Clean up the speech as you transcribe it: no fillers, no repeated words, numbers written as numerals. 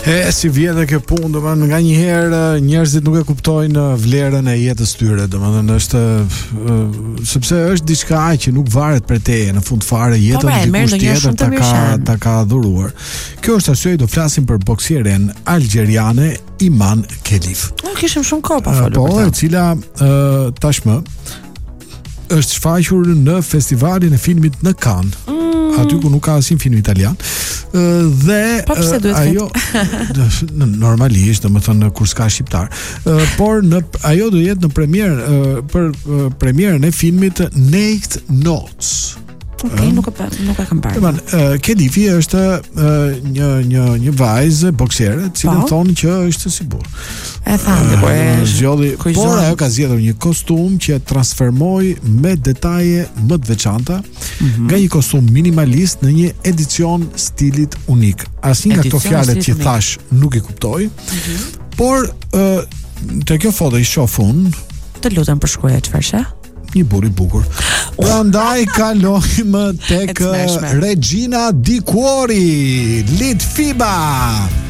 Si vjetë kjo punë, domethënë nganjëherë njerëzit nuk e kuptojnë vlerën e jetës tyre, domethënë është sepse është diçka që nuk varet prej teje, në fund fare jetën dikush tjetër ta ka dhuruar. Kjo është arsye do flasim për boksieren algjeriane Iman Khelif. Nuk kishim shumë kohë pa folur. Po, e cila tashmë është shfaqur në festivalin e filmit në Cannes. Aty ku nuk ka asnjë film italian. Dhe ajo normalisht, domethënë kur s'ka shqiptar. Por ajo do jetë në premierë për premierën e filmit Naked Notes. Okej, nuk e kam parë. Khelifi është një vajzë boksere, cilën thonë që është si burr. E thanë, por ajo ka zgjedhur një kostum që transformoi me detaje më të veçanta nga një kostum minimalist në një edicion stilit unik. Asnjë nga këto fjalët që thash nuk i kuptoj. Por te kjo foto i shoh unë. Të lutem përshkruaje çfarë she? Një burr i bukur. Prandaj kalojmë tek Regina Di Cuori, Litfiba.